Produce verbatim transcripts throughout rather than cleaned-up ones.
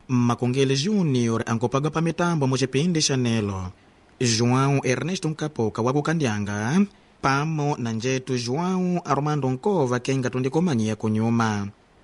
Makongele Júnior ankopaga pa mitambo muchipindi chanelo. João Ernesto Nkapoka wa kukandyanga pamo na njetu João Armando Nkova kenga tundikomanyia kunyuma.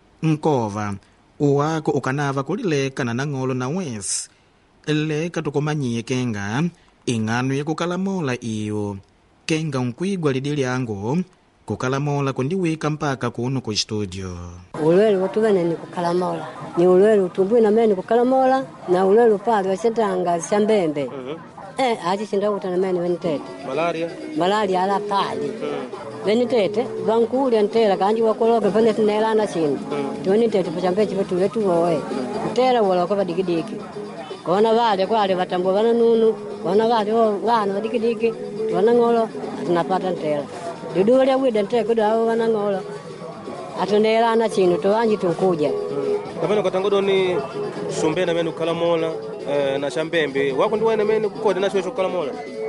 Nkova uwako ukanava kulileka na nang'olo na wes leka tukomanyie kenga ing'ano ya kukalamola iyo kenga unkwigwa lidi lyangu kukalamola kundiwika mpaka kuno ku studio. Ulwele utuvene ni kukalamola ni ulwele utumbui na meni kukalamola na ulwele upali wasentanga shambembe. Mm-hmm. Eh achi chinda utana meni wenitete malaria malaria ala pali. Mm. Wenitete bankuli antela kanji wakoloke pone tinelana chini. Mm. Wenitete pachambechi petu wetu woe utela wala kwa digidiki kona vale kwale vatambo vana nunu kona vale vana vadikidiki wana ngolo tunapata ntela dudu lya wida nteko dawo wana ngolo atonelana chini towanji tunkuja. Kapena katangodo ni sumbe na menu kalamola eh, na shambembe wako ndi wene menu kukode na shosho kalamola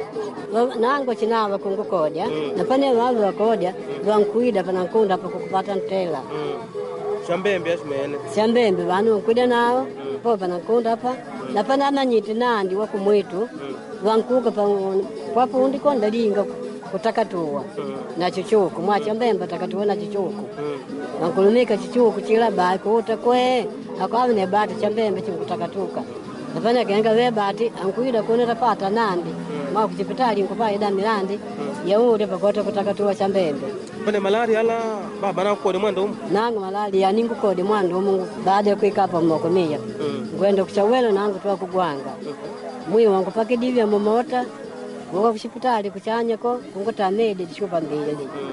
nango chinava kungukodya. Mm. Napane wavu wakodya vankuida panankunda pa kukupata ntela. Mm. Shambembe ashimene shambembe vanu nkuida nao. Mm. Po panankunda hapa. Mm. Napana amanyiti nandi waku mwitu. Mm. Vankuka pa wapu undikonda linga kutakatuwa. Mm. Na chuchuku mwa shambembe takatuwa na chuchuku. Mm. Vankulumika chuchuku chila bai kuuta kwe akawa ne bati shambembe chikutakatuka. Napana kenga we bati ankuida kuneta pata nandi. Mm. Mwa kuchipitali nkupa ida milandi. Mm. Ya ule pakota kutakatuwa shambembe. Pane malaria ala baba na kukode mwando umu? Nangu malaria ningu kode mwando umu baada ya kuikapa mmokomia. Mm. Gwenda kuchawelo nangu tuwa kugwanga. Mm. Mwi wangu pakidivya momota waka kuchipitali kuchanya ko kunguta mede dishupa mbili. Mm.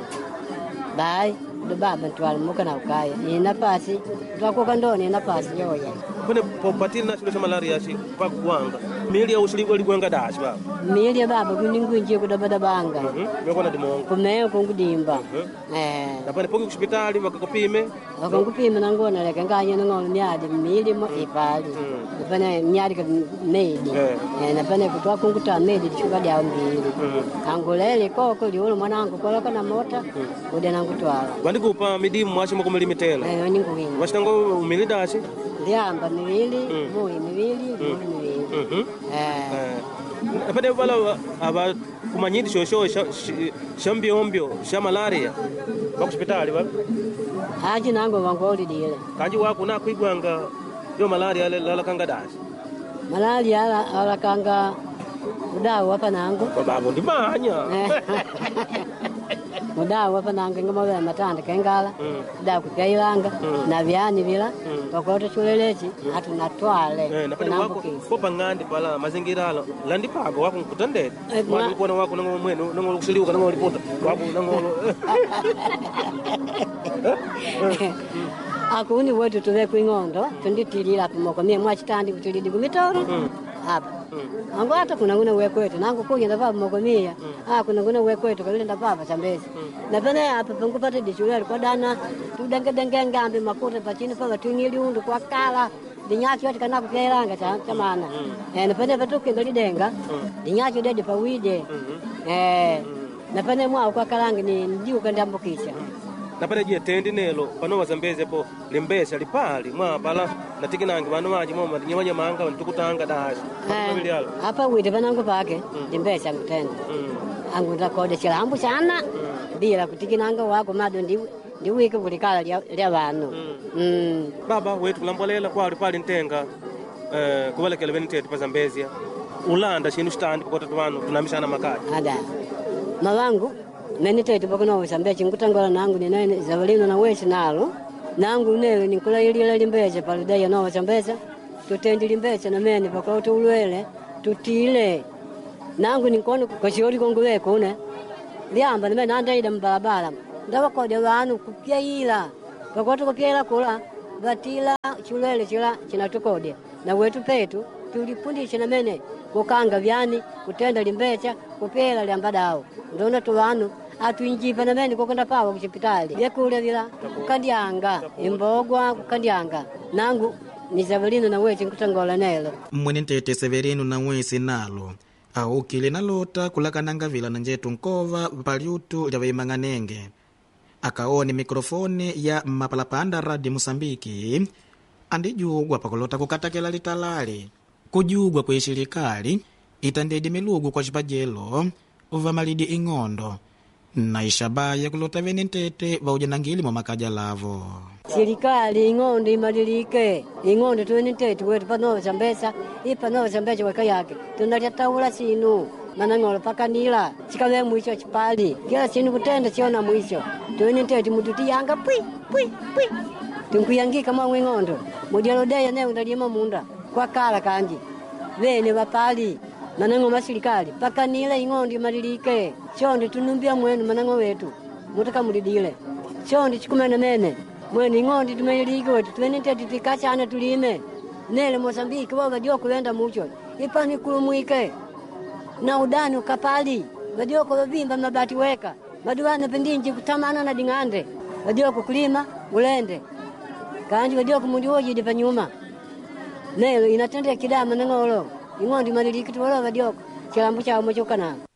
Bai ndo baba ntwala muka na ukaya ni nafasi twakoka ndoni nafasi yoya. Pone popatili na shilo malaria shi pa kugwanga mili ya ushiligo ligwanga dashi baba mili ya baba kuningu nje kudabada banga. Mhm. Meko na dimongo kumeo kungudimba. Mhm. Eh napane poki kushipitali wakakupime wakakupime nangona leka nganye ngolo myadi mili mo ipali. Mhm. Napane myadi ka medi. Eh napane kutwa kunguta medi dishuka dia mbili. Mhm. Kangolele koko liulo mwanangu koloka na mota. Mhm. Ude nangutwala bandikupa midimu mwashi moko milimitela. Eh ningu wingi washitango umilidashi ndiamba miwili. Mm. Mui miwili. Mm. Mui miwili. Mhm. Eh napane vala aba kumanyidi shosho shambiombio sha malaria kwa hospitali baba haji nango wangoli dile kaji wako na kuigwanga yo malaria lala kanga dashi malaria ala ala kanga udawa hapa nango baba ndimanya udawa hapa nango ngoma ya matanda kengala. Mm. Da kukailanga. Mm. Na vyani vila. Mm. Wakota chulelechi. Mm. Hatu natwale. Eh, napende wako kopa ngandi pala mazingira ala landi pago wako nkutandede. Eh, wako kuona wako nango mwenu nango kusiliuka nango lipota wako nango akundi wetu tuwe kuingondo tunditilila pomoko mie mwachitandi kutilidi kumitoro. Mm. Hapa. Mm. Ango hata kuna ngune wekwetu nangu kunya na baba mokomia. Mm. Ah kuna ngune wekwetu kalenda baba chambezi. Mm. Na pene hapa pengupata dishule kwa dana tudenge denge ngambe makuta pachini pa watungili undu kwa kala dinyaki wati kana kukelanga cha chamana. Mm. Eh na pene patuke ngali denga. Mm. Dinyaki dede pa wide. Mm. Eh mm. Na pene mwa kwa kalanga ni ndiu kandambukisha. Napane je tendi nelo pano wazambeze po limbesa lipali mwa bala natikinangi bano maji moma nyamanya manga ntukutanga dashi eh, hapa wite banangu pake. Mm. Limbesa ngutenda. Mm. Angu ndakode chilambu sana. Mm. Bila kutikinanga wako mado ndi ndiwike kulikala lya bano. Mm. Mm. Baba wetu kulambolela kwa lipali ntenga eh kubalekele benitete pazambezia ulanda chinu stand kwa tatu bano tunamishana makaji ada mawangu menitete bakona wasambia chingutangola nangu ni nene zavalino na weshi nalo nangu nelo nikula ilile limbeje palidaya no wasambeza tutendi limbeje na mene pakauta ulwele tutile nangu nikono kwa shiori kongowe kone liamba nime nandaida mbalabala ndawa kode wanu kupyaila pakauta kupyaila kula batila chulele chila chinatukode na wetu petu tulifundisha na mene kukanga vyani kutenda limbecha kupela lyambadao ndona tuwanu atuinjipa na mene kokenda pawa kuchipitali vyakule vila kukandyanga imbogwa kukandyanga nangu ni Severino na wechi nkutangola nelo mwene ntete Severino na wesi nalo aukile nalota kulakananga vila na njetu nkova paliutu lya vaimanganenge akaone mikrofoni ya mapalapanda radi Musambiki andijugwa pakulota kukatakela litalali kujugwa kwa serikali itandedi milugu kwa chipajelo uvamalidi ing'ondo na ishabaya kulota vene ntete vaujanangili mwa makaja lavo. Serikali ing'ondo imalilike, ing'ondo tuweni ntete wetu panova chambesa, ipa nova chambesa weka yake tunaliataula sinu manang'olo pakanila chikawe mwisho chipali kila sinu kutenda chiona mwisho tuweni ntete mututi yanga pwi pwi pwi tunkuyangika mwa ng'ondo mudialodeya ne undalima munda kwa kala kanji vene vapali manango maserikali pakanila ing'ondo imalilike chondi tunumbia mwenu manango wetu mutaka mulidile chondi chikumene mene mwenu ing'ondo tumelilike wetu tuweni ntete tikachana tulime nele Mozambiki wao vadio kulenda mucho ipani kulumwike na udani ukapali vadio kulovimba mabati weka maduwana pendinji kutamana na dingande vadio kukulima ulende kanji vadio kumudihoji dipa nyuma nelo inatendea kidama nangolo ing'ondo imalilike tuwala vadio kilambu chao mochoka na